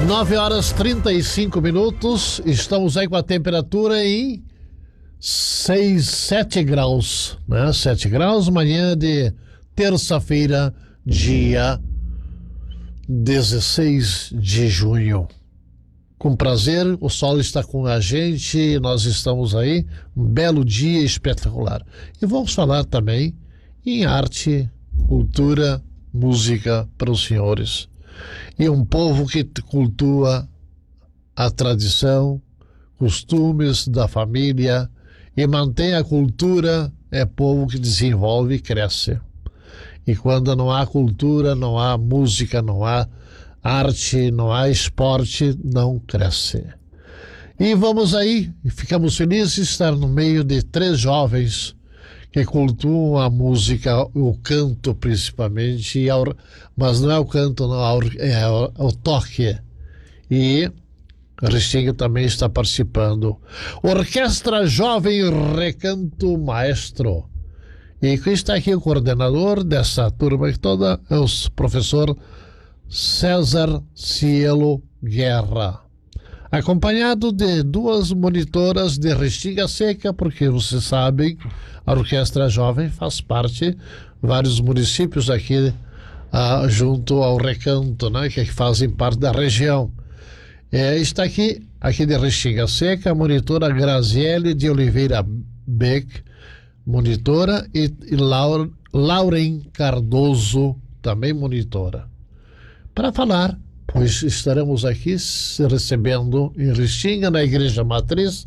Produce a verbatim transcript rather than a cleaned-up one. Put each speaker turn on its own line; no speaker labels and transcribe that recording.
nove horas trinta e cinco minutos, estamos aí com a temperatura em seis, sete graus, né? sete graus, manhã de terça-feira, dia dezesseis de junho. Com prazer, o sol está com a gente, nós estamos aí, um belo dia espetacular. E vamos falar também em arte, cultura, música para os senhores. E um povo que cultua a tradição, costumes da família e mantém a cultura, é povo que desenvolve e cresce. E quando não há cultura, não há música, não há arte, não há esporte, não cresce. E vamos aí, ficamos felizes de estar no meio de três jovens que cultuam a música, o canto principalmente, e a, mas não é o canto, não, é o, o toque. E Restinga também está participando. Orquestra Jovem Recanto Maestro. E quem está aqui o coordenador dessa turma toda é o professor César Cielo Guerra, acompanhado de duas monitoras de Restinga Seca, porque vocês sabem, a Orquestra Jovem faz parte de vários municípios aqui ah, junto ao Recanto, né, que fazem parte da região. É, está aqui, aqui de Restinga Seca, a monitora Graziele de Oliveira Beck, monitora, e, e Laura, Lauren Cardoso, também monitora. Para falar, pois estaremos aqui recebendo em Restinga, na Igreja Matriz,